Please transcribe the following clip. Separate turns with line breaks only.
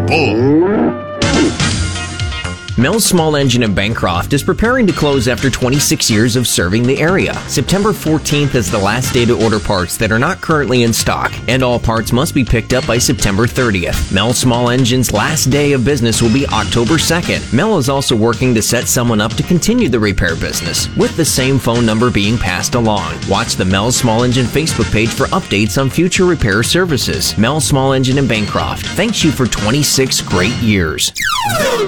Mel's Small Engine in Bancroft is preparing to close after 26 years of serving the area. September 14th is the last day to order parts that are not currently in stock, and all parts must be picked up by September 30th. Mel's Small Engine's last day of business will be October 2nd. Mel is also working to set someone up to continue the repair business, with the same phone number being passed along. Watch the Mel's Small Engine Facebook page for updates on future repair services. Mel's Small Engine in Bancroft thanks you for 26 great years.